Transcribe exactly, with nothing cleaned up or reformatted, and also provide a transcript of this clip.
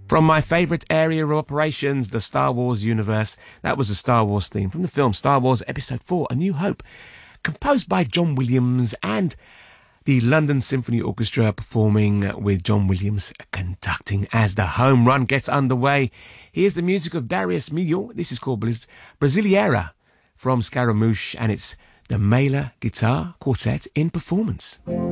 From my favourite area of operations, the Star Wars universe, that was the Star Wars theme from the film Star Wars Episode four, A New Hope, composed by John Williams and the London Symphony Orchestra performing with John Williams conducting as the home run gets underway. Here's the music of Darius Milhaud. This is called Brasileira from Scaramouche, and it's the Mahler Guitar Quartet in performance.